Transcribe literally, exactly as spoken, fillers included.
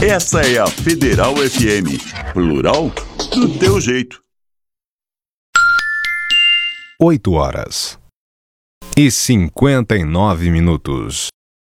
Essa é a Federal F M. Plural do teu jeito. Oito horas e cinquenta e nove minutos.